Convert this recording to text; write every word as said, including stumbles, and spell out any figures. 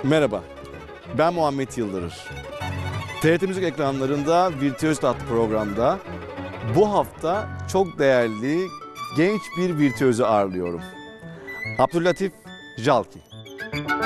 Merhaba, ben Muhammed Yıldırır. T R T Müzik ekranlarında Virtüöz Tat programda bu hafta çok değerli genç bir virtüözü ağırlıyorum. Abdüllatif Jalki.